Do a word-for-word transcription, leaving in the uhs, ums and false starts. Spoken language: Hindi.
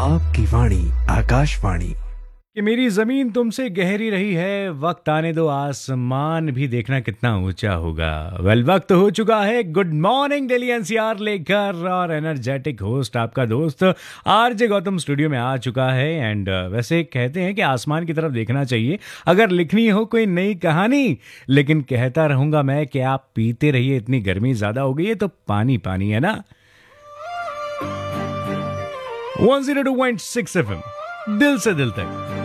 आपकी वाणी आकाशवाणी। कि मेरी जमीन तुमसे गहरी रही है, वक्त आने दो आसमान भी देखना कितना ऊंचा होगा। वेल well, वक्त हो चुका है गुड मॉर्निंग दिल्ली एनसीआर लेकर, और एनर्जेटिक होस्ट आपका दोस्त आरजे गौतम स्टूडियो में आ चुका है। एंड uh, वैसे कहते हैं कि आसमान की तरफ देखना चाहिए अगर लिखनी हो कोई नई कहानी, लेकिन कहता रहूंगा मैं कि आप पीते रहिए, इतनी गर्मी ज्यादा हो गई है तो पानी पानी है ना। One zero two point six FM, दिल से दिल तक।